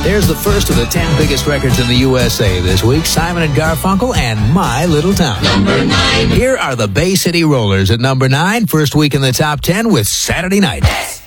There's the first of the 10 biggest records in the USA this week, Simon & Garfunkel and My Little Town. Number 9. Here are the Bay City Rollers at number 9, first week in the top 10 with Saturday Night.